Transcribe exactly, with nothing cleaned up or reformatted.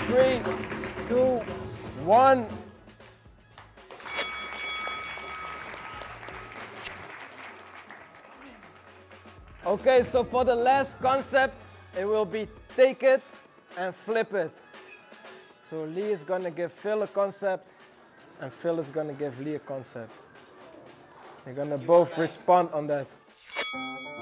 three, two, one. Okay, so for the last concept, it will be take it and flip it. So Lee is gonna give Phil a concept, and Phil is gonna give Lee a concept. They're gonna both respond on that.